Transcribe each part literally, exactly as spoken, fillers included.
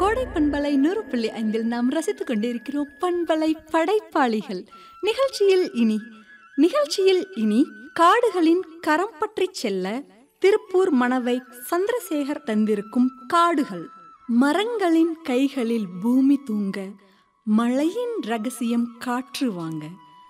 கோடை பண்பலை நூறு புள்ளி ஐந்தில் நாம் ரசித்துக் கொண்டிருக்கிறோம் பண்பலை படைப்பாளிகள் நிகழ்ச்சியில் இனி நிகழ்ச்சியில் இனி காடுகளின் கரம் பற்றி செல்ல திருப்பூர் மணவை சந்திரசேகர் தந்திருக்கும் காடுகள். மரங்களின் கைகளில் பூமி தூங்க, மழையின் ரகசியம் காற்று வாங்க.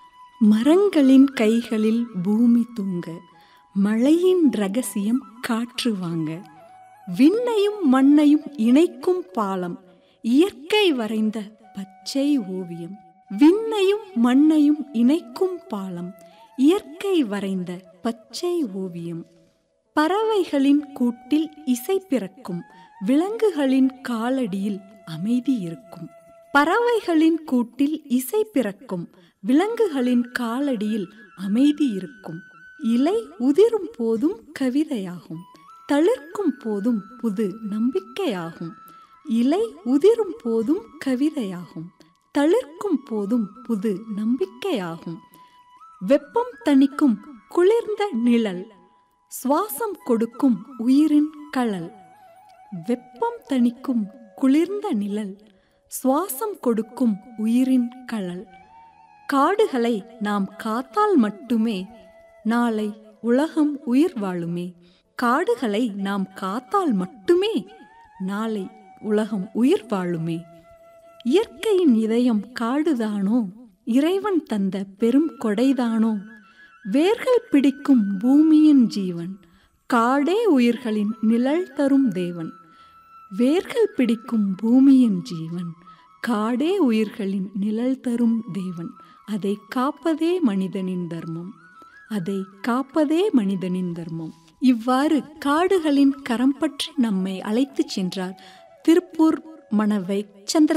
மரங்களின் கைகளில் பூமி தூங்க, மழையின் ரகசியம் காற்று வாங்க. விண்ணையும் மண்ணையும் இணைக்கும் பாலம், இயற்கை வரைந்த பச்சை ஓவியம். விண்ணையும் மண்ணையும் இணைக்கும் பாலம், இயற்கை வரைந்த பச்சை ஓவியம். பறவைகளின் கூட்டில் இசை பிறக்கும், விலங்குகளின் காலடியில் அமைதி இருக்கும். பறவைகளின் கூட்டில் இசை பிறக்கும், விலங்குகளின் காலடியில் அமைதி இருக்கும். இலை உதிரும் போதும் கவிதையாகும், தளிர்க்கும் போதும் புது நம்பிக்கையாகும். இலை உதிரும் போதும் கவிதையாகும், தளிர்க்கும் போதும் புது நம்பிக்கையாகும். வெப்பம் தணிக்கும் குளிர்ந்த நிழல், சுவாசம் கொடுக்கும் உயிரின் கழல். வெப்பம் தணிக்கும் குளிர்ந்த நிழல், சுவாசம் கொடுக்கும் உயிரின் கழல். காடுகளை நாம் காத்தால் மட்டுமே நாளை உலகம் உயிர் வாழுமே. காடுகளை நாம் காத்தால் மட்டுமே நாளை உலகம் உயிர் வாழுமே. இயற்கையின் இதயம் காடுதானோ, இறைவன் தந்த பெரும் கொடைதானோ. வேர்கள் பிடிக்கும் பூமியின் ஜீவன், காடே உயிர்களின் நிழல் தரும் தேவன். வேர்கள் பிடிக்கும் பூமியின் ஜீவன், காடே உயிர்களின் நிழல் தரும் தேவன். அதை காப்பதே மனிதனின் தர்மம், அதை காப்பதே மனிதனின் தர்மம். இவ்வாறு காடுகளின் கரம் பற்றி நம்மை அழைத்துச் சென்றார் திருப்பூர் மணவை சந்திர